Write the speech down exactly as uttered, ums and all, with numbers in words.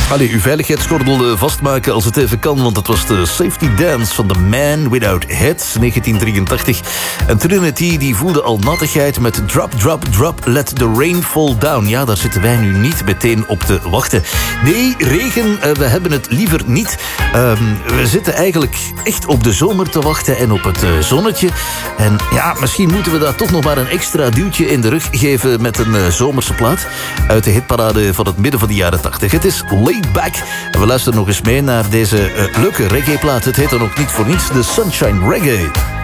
Allee, uw veiligheidsgordel vastmaken als het even kan, want het was de Safety Dance van The Man Without Head, negentien drieëntachtig. En Trinity die voelde al nattigheid met Drop, Drop, Drop, Let the Rain Fall Down. Ja, daar zitten wij nu niet meteen op te wachten. Nee, regen, we hebben het liever niet. Um, we zitten eigenlijk echt op de zomer te wachten en op het uh, zonnetje. En ja, misschien moeten we daar toch nog maar een extra duwtje in de rug geven met een uh, zomerse plaat uit de hitparade van het midden van de jaren tachtig. Het is Laid Back. En we luisteren nog eens mee naar deze uh, leuke reggae-plaat. Het heet dan ook niet voor niets de Sunshine Reggae.